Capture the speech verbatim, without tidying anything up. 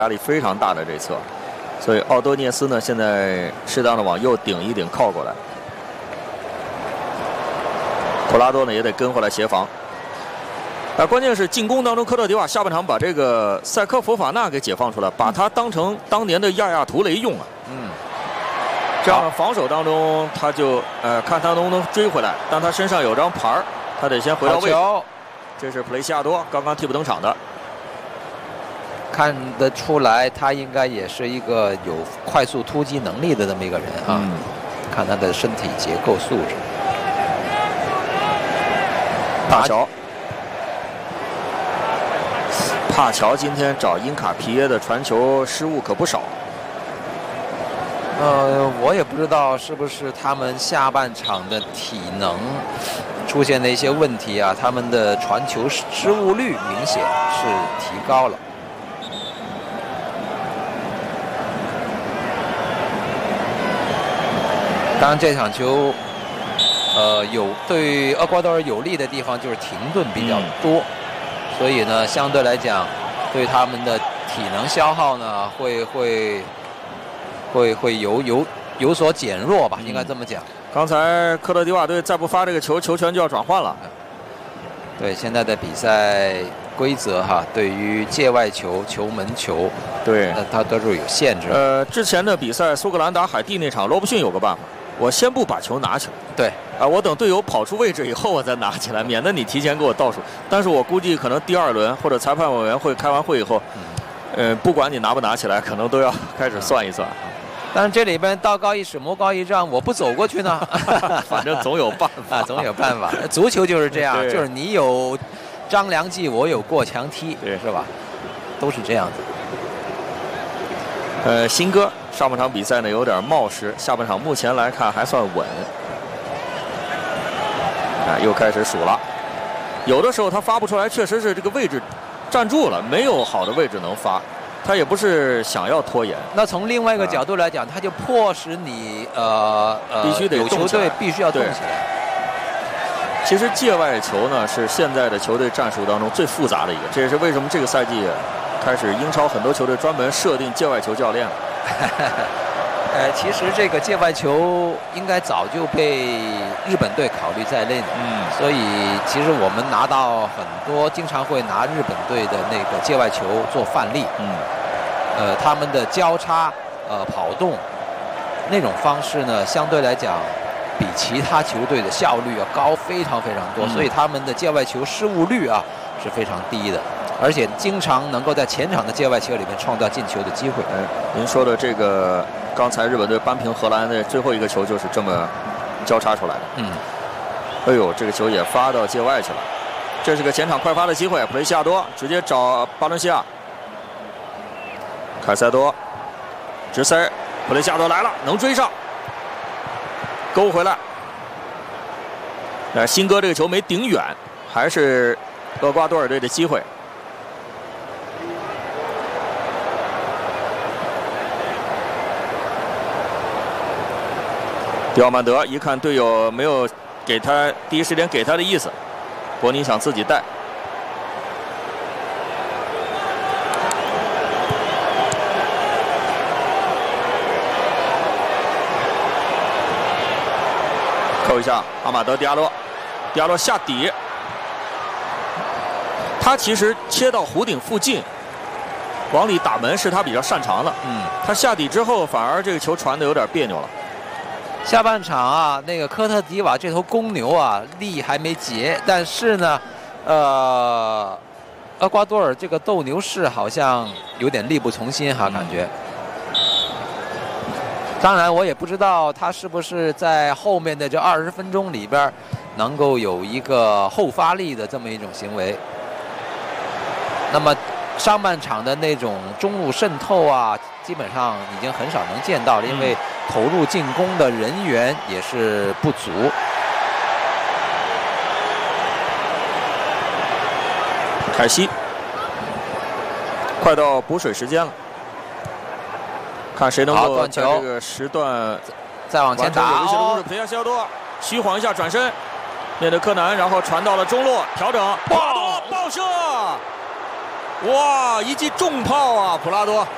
压力非常大的这一侧，所以奥多涅斯呢现在适当的往右顶一顶靠过来，普拉多呢也得跟回来协防。啊，关键是进攻当中，科特迪瓦下半场把这个塞科佛法纳给解放出来，把他当成当年的亚亚图雷用啊。嗯。这样防守当中，他就呃看他能不能追回来，但他身上有张牌儿，他得先回到位置。这是普雷西亚多刚刚替补登场的。 看得出来，他应该也是一个有快速突击能力的这么一个人啊。嗯、看他的身体结构素质。 帕乔，帕乔今天找因卡皮耶的传球失误可不少。 呃，我也不知道是不是他们下半场的体能出现了一些问题啊，他们的传球失误率明显是提高了。 当然，这场球，呃，有对厄瓜多尔有利的地方就是停顿比较多，嗯、所以呢，相对来讲，对他们的体能消耗呢，会会会会有有有所减弱吧，应该这么讲。 刚才科特迪瓦队再不发这个球，球权就要转换了。 对，现在的比赛规则哈，对于界外球、球门球， 对， 那它都是有限制。 呃，之前的比赛，苏格兰打海地那场，罗布逊有个办法。 我先不把球拿起来， 对， 啊，我等队友跑出位置以后我再拿起来，免得你提前给我倒数。但是我估计可能第二轮或者裁判委员会开完会以后，嗯、呃，不管你拿不拿起来，可能都要开始算一算。 但是这里边道高一尺，魔高一丈，我不走过去呢， 反正总有办法， 啊，总有办法。足球就是这样，就是你有张良计，我有过墙梯，是吧？都是这样子。 呃，新哥。 上半场比赛呢有点冒失，下半场目前来看还算稳。啊，又开始数了。有的时候他发不出来，确实是这个位置站住了，没有好的位置能发。他也不是想要拖延。 那从另外一个角度来讲，他就迫使你呃呃， 必须得有球队必须要动起来。 其实界外球呢是现在的球队战术当中最复杂的一个，这也是为什么这个赛季开始英超很多球队专门设定界外球教练了。 呃，其实这个界外球应该早就被日本队考虑在内的，嗯，所以其实我们拿到很多，经常会拿日本队的那个界外球做范例，嗯，呃，他们的交叉呃跑动那种方式呢，相对来讲比其他球队的效率要高非常非常多，嗯、所以他们的界外球失误率啊是非常低的。 而且经常能够在前场的界外球里面创造进球的机会。 哎，您说的这个，刚才日本队扳平荷兰的最后一个球就是这么交叉出来的。嗯。哎呦，这个球也发到界外去了，这是个前场快发的机会。普雷西亚多直接找巴伦西亚，凯塞多直塞，普雷西亚多来了，能追上，勾回来。哎，新哥这个球没顶远，还是厄瓜多尔队的机会。 迪奥曼德一看队友没有给他第一时间给他的意思，伯尼想自己带。扣一下，阿马德·迪亚洛，迪亚洛下底，他其实切到弧顶附近，往里打门是他比较擅长的。嗯，他下底之后，反而这个球传的有点别扭了。 下半场啊，那个科特迪瓦这头公牛啊，力还没竭，但是呢，呃，厄瓜多尔这个斗牛士好像有点力不从心哈，感觉。当然，我也不知道他是不是在后面的这二十分钟里边，能够有一个后发力的这么一种行为。那么。 上半场的那种中路渗透啊，基本上已经很少能见到了，因为投入进攻的人员也是不足。 凯西，快到补水时间了，看谁能够在这个时段再往前打。 有威胁的攻势，培亚西奥多虚晃一下转身，面对柯南，然后传到了中路，调整，普拉多爆射。哇，一记重炮啊，普拉多！